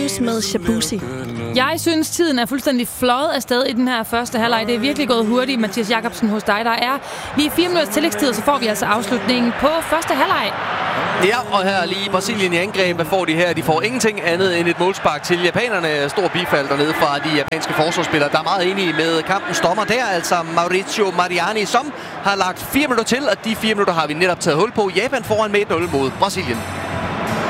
med Shabuzi. Jeg synes, tiden er fuldstændig fløjet afsted i den her første halvleg. Det er virkelig gået hurtigt, Mathias Jakobsen, hos dig. Der er lige 4 minutters tillægstid, og så får vi altså afslutningen på første halvleg. Ja, og her lige Brasilien i angreb. Hvad får de her? De får ingenting andet end et målspark til japanerne. Stor bifald dernede fra de japanske forsvarsspillere, der er meget enige med kampens dommer der. Altså Mauricio Mariani, som har lagt 4 minutter til, og de 4 minutter har vi netop taget hul på. Japan foran med 1-0 mod Brasilien.